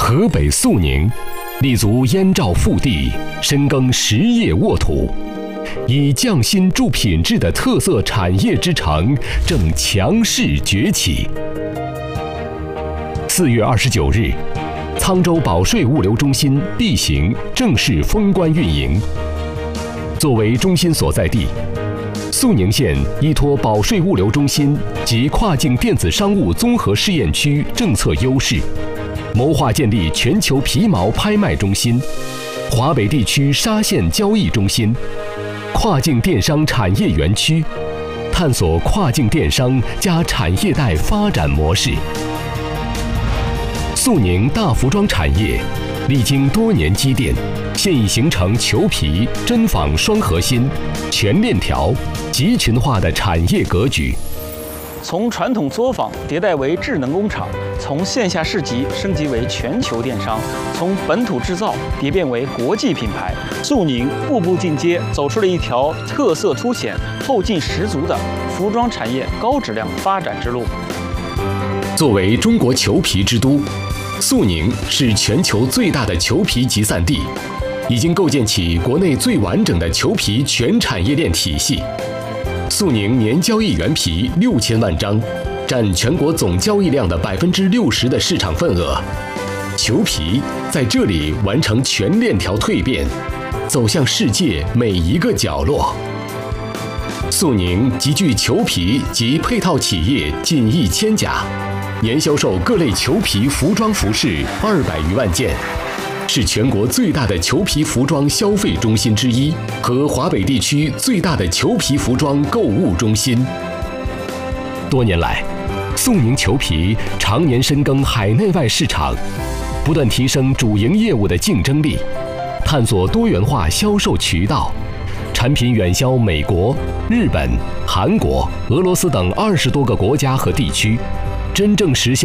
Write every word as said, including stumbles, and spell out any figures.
河北肃宁，立足燕赵腹地，深耕实业沃土，以匠心铸品质的特色产业之城正强势崛起。四月二十九日，沧州保税物流中心例行正式封关运营。作为中心所在地，肃宁县依托保税物流中心及跨境电子商务综合试验区政策优势，谋划建立全球皮毛拍卖中心、华北地区纱线交易中心、跨境电商产业园区，探索跨境电商加产业带发展模式。肃宁大服装产业历经多年积淀，现已形成裘皮、针纺双核心、全链条、集群化的产业格局。 从传统作坊迭代为智能工厂，从线下市集升级为全球电商，从本土制造蝶变为国际品牌。肃宁步步进阶，走出了一条特色凸显、后劲十足的服装产业高质量发展之路。 作为中国裘皮之都，肃宁是全球最大的裘皮集散地，已经构建起国内最完整的裘皮全产业链体系。肃宁年交易原皮六千万张，占全国总交易量的百分之六十的市场份额。裘皮在这里完成全链条蜕变，走向世界每一个角落。肃宁集聚裘皮及配套企业近一千家，年销售各类裘皮服装服饰二百余万件，是全国最大的裘皮服装消费中心之一，和华北地区最大的裘皮服装购物中心。多年来，肃宁裘皮常年深耕海内外市场，不断提升主营业务的竞争力，探索多元化销售渠道，产品远销美国、日本、韩国、俄罗斯等二十多个国家和地区，真正实现